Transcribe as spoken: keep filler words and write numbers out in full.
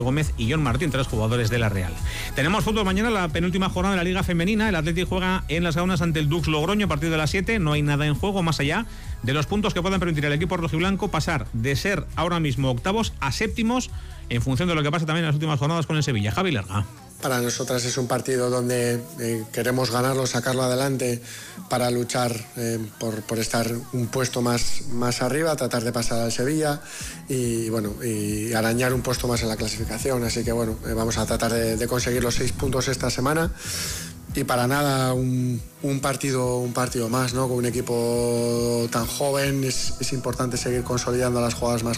Gómez y John Martín, tres jugadores de la Real. Tenemos fútbol mañana, la penúltima jornada de la Liga Femenina. El Athletic juega en Las Gaunas ante el Dux Logroño a partir de las siete. No hay nada en juego más allá de los puntos que puedan permitir al equipo rojiblanco pasar de ser ahora mismo octavos a séptimos en función de lo que pasa también en las últimas jornadas con el Sevilla. Javi Lerga. Para nosotras es un partido donde eh, queremos ganarlo, sacarlo adelante para luchar eh, por, por estar un puesto más, más arriba, tratar de pasar al Sevilla y bueno y arañar un puesto más en la clasificación. Así que bueno, eh, vamos a tratar de, de conseguir los seis puntos esta semana y para nada un, un partido un partido más, ¿no? Con un equipo tan joven es, es importante seguir consolidando a las jugadoras más